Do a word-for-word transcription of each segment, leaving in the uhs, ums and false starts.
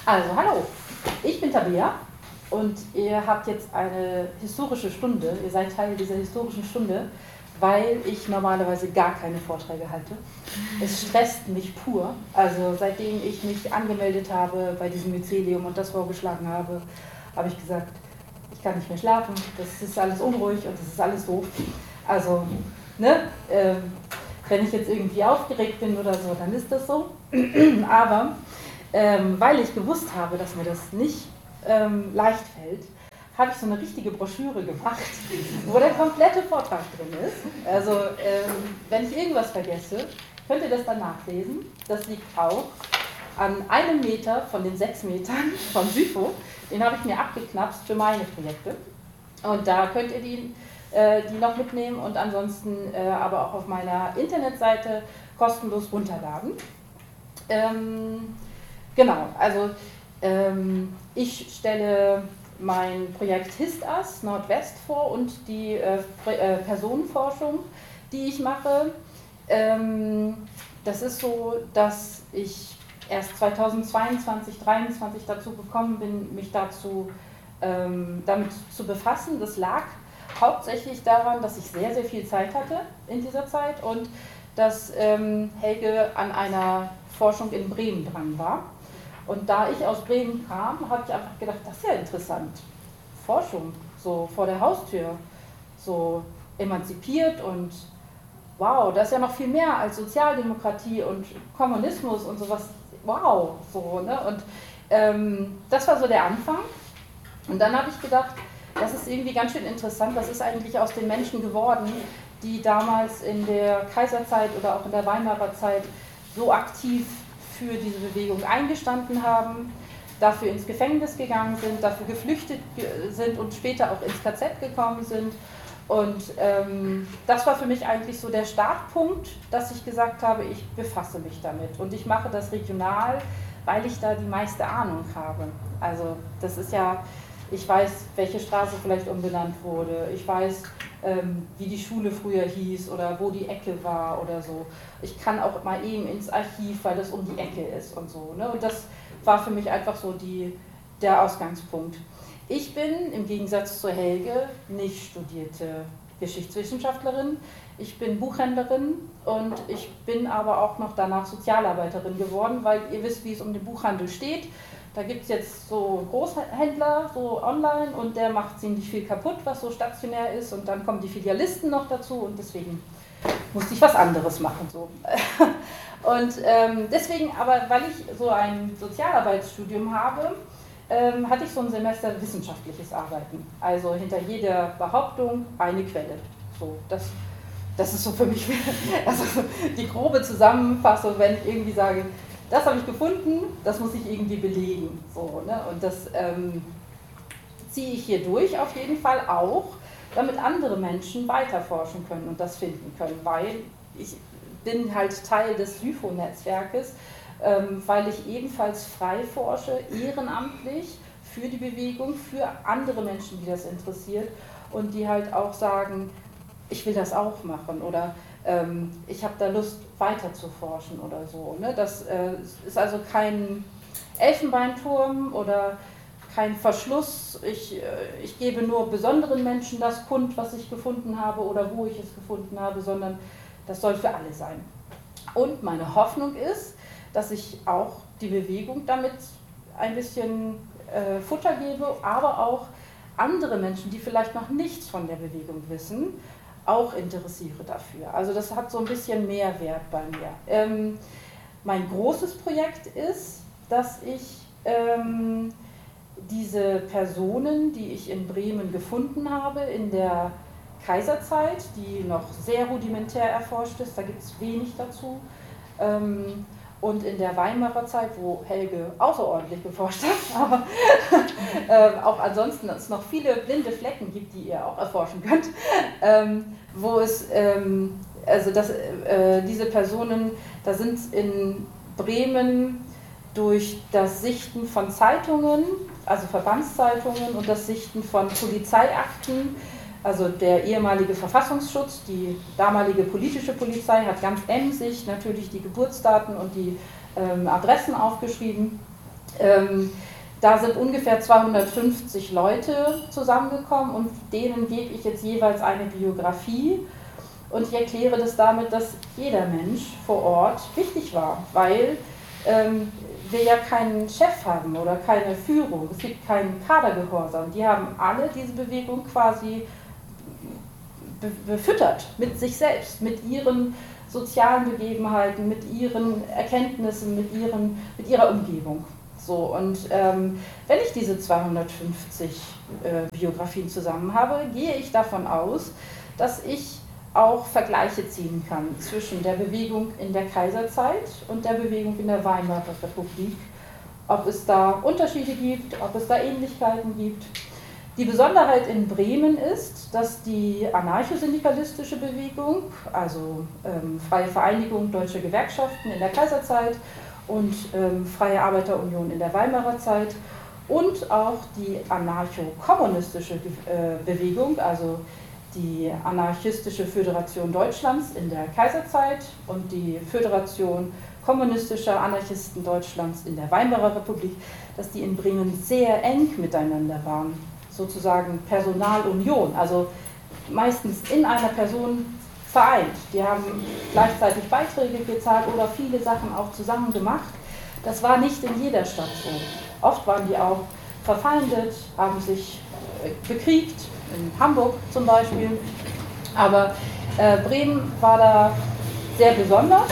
Also, hallo, ich bin Tabea und ihr habt jetzt eine historische Stunde, ihr seid Teil dieser historischen Stunde, weil ich normalerweise gar keine Vorträge halte. Es stresst mich pur, also seitdem ich mich angemeldet habe bei diesem Mycelium und das vorgeschlagen habe, habe ich gesagt, ich kann nicht mehr schlafen, das ist alles unruhig und das ist alles doof. Also, ne, äh, wenn ich jetzt irgendwie aufgeregt bin oder so, dann ist das so, aber Ähm, weil ich gewusst habe, dass mir das nicht ähm, leicht fällt, habe ich so eine richtige Broschüre gemacht, wo der komplette Vortrag drin ist. Also ähm, wenn ich irgendwas vergesse, könnt ihr das dann nachlesen. Das liegt auch an einem Meter von den sechs Metern von SÜFO. Den habe ich mir abgeknapst für meine Projekte. Und da könnt ihr die, äh, die noch mitnehmen und ansonsten äh, aber auch auf meiner Internetseite kostenlos runterladen. Ähm, Genau, also ähm, ich stelle mein Projekt HistAS Nordwest vor und die äh, äh, Personenforschung, die ich mache. Ähm, das ist so, dass ich erst zweitausendzweiundzwanzig, zweitausenddreiundzwanzig dazu gekommen bin, mich dazu ähm, damit zu befassen. Das lag hauptsächlich daran, dass ich sehr, sehr viel Zeit hatte in dieser Zeit und dass ähm, Helge an einer Forschung in Bremen dran war. Und da ich aus Bremen kam, habe ich einfach gedacht, das ist ja interessant. Forschung, so vor der Haustür, so emanzipiert und wow, das ist ja noch viel mehr als Sozialdemokratie und Kommunismus und sowas. Wow, so, ne? Und ähm, das war so der Anfang. Und dann habe ich gedacht, das ist irgendwie ganz schön interessant, was ist eigentlich aus den Menschen geworden, die damals in der Kaiserzeit oder auch in der Weimarer Zeit so aktiv für diese Bewegung eingestanden haben, dafür ins Gefängnis gegangen sind, dafür geflüchtet sind und später auch ins K Z gekommen sind. Und ähm, das war für mich eigentlich so der Startpunkt, dass ich gesagt habe, ich befasse mich damit. Und ich mache das regional, weil ich da die meiste Ahnung habe. Also das ist ja, ich weiß, welche Straße vielleicht umbenannt wurde, ich weiß, ähm, wie die Schule früher hieß oder wo die Ecke war oder so. Ich kann auch mal eben ins Archiv, weil das um die Ecke ist und so. Ne? Und das war für mich einfach so die, der Ausgangspunkt. Ich bin im Gegensatz zu Helge nicht studierte Geschichtswissenschaftlerin. Ich bin Buchhändlerin und ich bin aber auch noch danach Sozialarbeiterin geworden, weil ihr wisst, wie es um den Buchhandel steht. Da gibt es jetzt so einen Großhändler, so online, und der macht ziemlich viel kaputt, was so stationär ist. Und dann kommen die Filialisten noch dazu und deswegen musste ich was anderes machen. So. Und ähm, deswegen, aber weil ich so ein Sozialarbeitsstudium habe, ähm, hatte ich so ein Semester wissenschaftliches Arbeiten. Also hinter jeder Behauptung eine Quelle. So, das, das ist so für mich also die grobe Zusammenfassung, wenn ich irgendwie sage, das habe ich gefunden, das muss ich irgendwie belegen. So, ne? Und das ähm, ziehe ich hier durch auf jeden Fall auch, damit andere Menschen weiterforschen können und das finden können, weil ich bin halt Teil des SÜFO-Netzwerkes, ähm, weil ich ebenfalls frei forsche, ehrenamtlich für die Bewegung, für andere Menschen, die das interessiert und die halt auch sagen, ich will das auch machen oder ähm, ich habe da Lust weiter zu forschen oder so. Ne? Das äh, ist also kein Elfenbeinturm oder kein Verschluss. Ich, äh, ich gebe nur besonderen Menschen das kund, was ich gefunden habe oder wo ich es gefunden habe, sondern das soll für alle sein. Und meine Hoffnung ist, dass ich auch die Bewegung damit ein bisschen äh, Futter gebe, aber auch andere Menschen, die vielleicht noch nichts von der Bewegung wissen, auch interessiere dafür. Also das hat so ein bisschen Mehrwert bei mir. Ähm, mein großes Projekt ist, dass ich ähm, diese Personen, die ich in Bremen gefunden habe, in der Kaiserzeit, die noch sehr rudimentär erforscht ist, da gibt es wenig dazu, ähm, und in der Weimarer Zeit, wo Helge außerordentlich geforscht hat, aber äh, auch ansonsten es noch viele blinde Flecken gibt, die ihr auch erforschen könnt, ähm, wo es, ähm, also das, äh, diese Personen, da sind in Bremen durch das Sichten von Zeitungen, also Verbandszeitungen und das Sichten von Polizeiakten, also der ehemalige Verfassungsschutz, die damalige politische Polizei hat ganz emsig natürlich die Geburtsdaten und die ähm, Adressen aufgeschrieben Ähm, da sind ungefähr zweihundertfünfzig Leute zusammengekommen und denen gebe ich jetzt jeweils eine Biografie und ich erkläre das damit, dass jeder Mensch vor Ort wichtig war, weil ähm, wir ja keinen Chef haben oder keine Führung, es gibt keinen Kadergehorsam. Die haben alle diese Bewegung quasi be befüttert mit sich selbst, mit ihren sozialen Begebenheiten, mit ihren Erkenntnissen, mit, ihren, mit ihrer Umgebung. So, und ähm, wenn ich diese zweihundertfünfzig äh, Biografien zusammen habe, gehe ich davon aus, dass ich auch Vergleiche ziehen kann zwischen der Bewegung in der Kaiserzeit und der Bewegung in der Weimarer Republik, ob es da Unterschiede gibt, ob es da Ähnlichkeiten gibt. Die Besonderheit in Bremen ist, dass die anarchosyndikalistische Bewegung, also ähm, Freie Vereinigung Deutsche Gewerkschaften in der Kaiserzeit und ähm, Freie Arbeiterunion in der Weimarer Zeit und auch die anarcho-kommunistische äh, Bewegung, also die Anarchistische Föderation Deutschlands in der Kaiserzeit und die Föderation kommunistischer Anarchisten Deutschlands in der Weimarer Republik, dass die in Bremen sehr eng miteinander waren, sozusagen Personalunion, also meistens in einer Person vereint. Die haben gleichzeitig Beiträge gezahlt oder viele Sachen auch zusammen gemacht. Das war nicht in jeder Stadt so. Oft waren die auch verfeindet, haben sich bekriegt, in Hamburg zum Beispiel. Aber äh, Bremen war da sehr besonders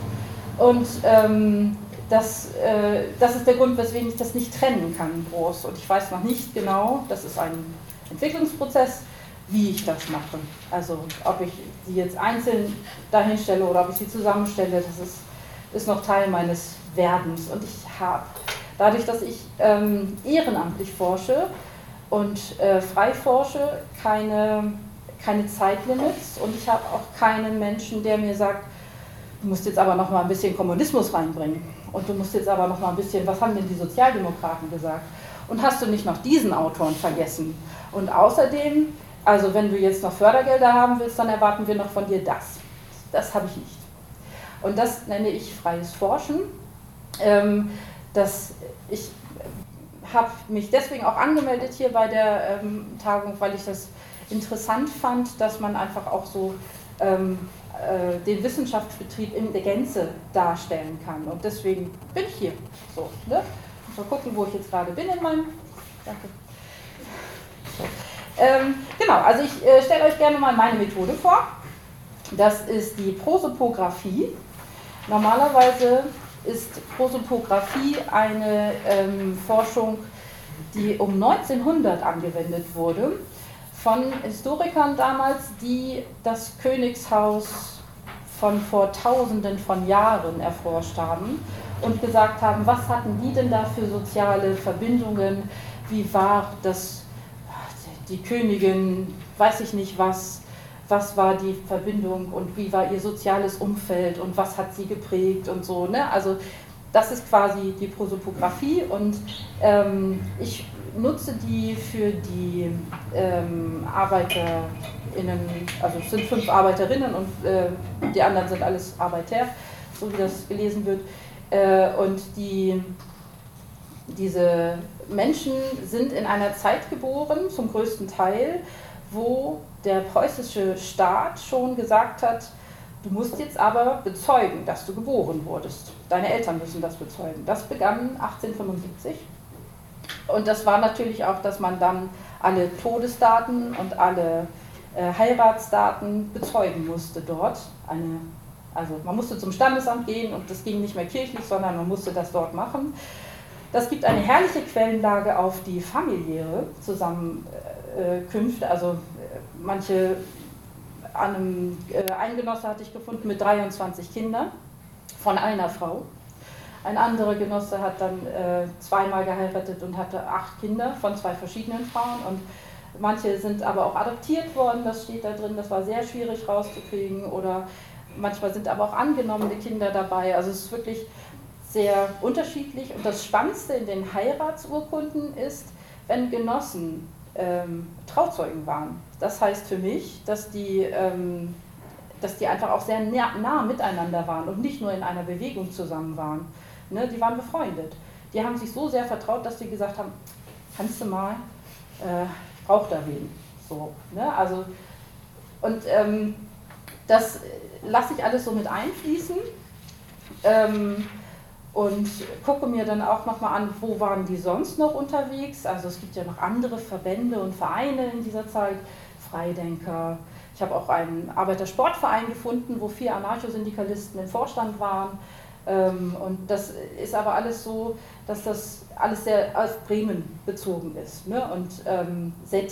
und ähm, das, äh, das ist der Grund, weswegen ich das nicht trennen kann groß. Und ich weiß noch nicht genau, das ist ein Entwicklungsprozess, wie ich das mache. Also ob ich sie jetzt einzeln dahin stelle oder ob ich sie zusammenstelle, das ist, ist noch Teil meines Werdens. Und ich habe, dadurch, dass ich ähm, ehrenamtlich forsche und äh, frei forsche, keine, keine Zeitlimits und ich habe auch keinen Menschen, der mir sagt, du musst jetzt aber noch mal ein bisschen Kommunismus reinbringen und du musst jetzt aber noch mal ein bisschen, was haben denn die Sozialdemokraten gesagt? Und hast du nicht noch diesen Autoren vergessen? Und außerdem, also wenn du jetzt noch Fördergelder haben willst, dann erwarten wir noch von dir das. Das habe ich nicht. Und das nenne ich freies Forschen. Ähm, dass ich habe mich deswegen auch angemeldet hier bei der ähm, Tagung, weil ich das interessant fand, dass man einfach auch so ähm, äh, den Wissenschaftsbetrieb in der Gänze darstellen kann. Und deswegen bin ich hier. So, ne? Mal gucken, wo ich jetzt gerade bin in meinem... Danke. So. Ähm, genau, also ich äh, stelle euch gerne mal meine Methode vor. Das ist die Prosopographie. Normalerweise ist Prosopographie eine ähm, Forschung, die um neunzehnhundert angewendet wurde, von Historikern damals, die das Königshaus von vor Tausenden von Jahren erforscht haben und gesagt haben, was hatten die denn da für soziale Verbindungen, wie war das, die Königin, weiß ich nicht was, was war die Verbindung und wie war ihr soziales Umfeld und was hat sie geprägt und so. Ne? Also das ist quasi die Prosopographie und ähm, ich nutze die für die ähm, ArbeiterInnen, also es sind fünf Arbeiterinnen und äh, die anderen sind alles Arbeiter, so wie das gelesen wird. Äh, und die, diese Menschen sind in einer Zeit geboren, zum größten Teil, wo der preußische Staat schon gesagt hat, du musst jetzt aber bezeugen, dass du geboren wurdest. Deine Eltern müssen das bezeugen. Das begann achtzehnhundertfünfundsiebzig. Und das war natürlich auch, dass man dann alle Todesdaten und alle äh, Heiratsdaten bezeugen musste dort. Eine, also man musste zum Standesamt gehen und das ging nicht mehr kirchlich, sondern man musste das dort machen. Das gibt eine herrliche Quellenlage auf die familiäre Zusammenkünfte. Also manche, an einem, äh, ein Genosse hatte ich gefunden mit dreiundzwanzig Kindern von einer Frau. Ein anderer Genosse hat dann äh, zweimal geheiratet und hatte acht Kinder von zwei verschiedenen Frauen. Und manche sind aber auch adoptiert worden, das steht da drin, das war sehr schwierig rauszukriegen. Oder manchmal sind aber auch angenommene Kinder dabei. Also es ist wirklich sehr unterschiedlich. Und das Spannendste in den Heiratsurkunden ist, wenn Genossen ähm, Trauzeugen waren. Das heißt für mich, dass die, ähm, dass die einfach auch sehr nah, nah miteinander waren und nicht nur in einer Bewegung zusammen waren. Ne, die waren befreundet. die haben sich so sehr vertraut, dass sie gesagt haben, kannst du mal, äh, ich brauche da wen. So, ne? Also, und ähm, das lasse ich alles so mit einfließen. Ähm, und gucke mir dann auch nochmal an, wo waren die sonst noch unterwegs. Also es gibt ja noch andere Verbände und Vereine in dieser Zeit, Freidenker. Ich habe auch einen Arbeitersportverein gefunden, wo vier Anarchosyndikalisten im Vorstand waren. Ähm, und das ist aber alles so, dass das alles sehr auf Bremen bezogen ist. Ne? Und ähm, selbst